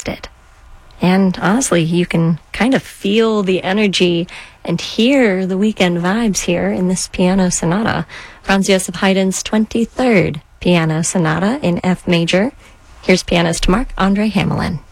it. And honestly, you can kind of feel the energy and hear the weekend vibes here in this piano sonata. Franz Joseph Haydn's 23rd Piano Sonata in F major. Here's pianist Marc-Andre Hamelin.